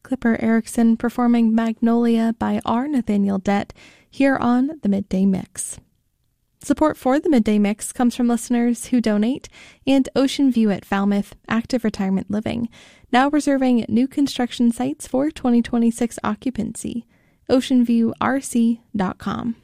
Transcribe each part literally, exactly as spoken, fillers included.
Clipper Erickson performing Magnolia by R. Nathaniel Dett here on the Midday Mix. Support for the Midday Mix comes from listeners who donate and Ocean View at Falmouth Active Retirement Living, now reserving new construction sites for twenty twenty-six occupancy. ocean view r c dot com.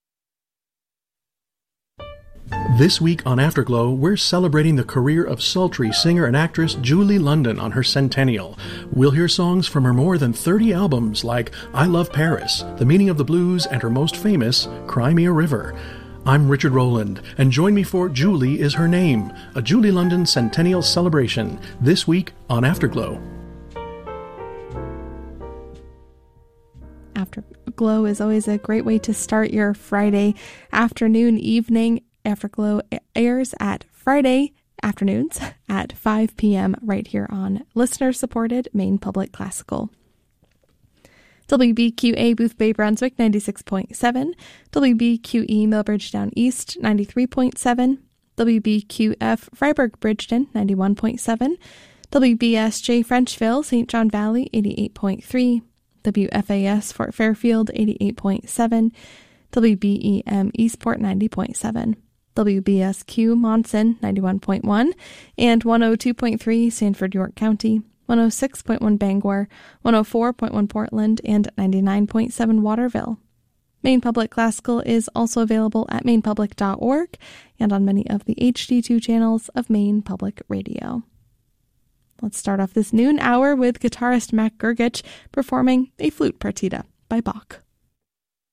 This week on Afterglow, we're celebrating the career of sultry singer and actress Julie London on her centennial. We'll hear songs from her more than thirty albums like I Love Paris, The Meaning of the Blues, and her most famous, Cry Me a River. I'm Richard Rowland, and join me for Julie is Her Name, a Julie London centennial celebration, this week on Afterglow. Afterglow is always a great way to start your Friday afternoon, evening. Afterglow airs at Friday afternoons at five p.m. right here on listener-supported Maine Public Classical. W B Q A Booth Bay Brunswick ninety-six point seven, W B Q E Millbridge Down East ninety-three point seven, W B Q F Freiburg Bridgeton ninety-one point seven, W B S J Frenchville Saint John Valley eighty-eight point three, W F A S Fort Fairfield eighty-eight point seven, W B E M Eastport ninety point seven, W B S Q Monson ninety-one point one, and one oh two point three Sanford York County, one oh six point one Bangor, one oh four point one Portland, and ninety-nine point seven Waterville. Maine Public Classical is also available at maine public dot org and on many of the H D two channels of Maine Public Radio. Let's start off this noon hour with guitarist Mac Gergich performing a flute partita by Bach.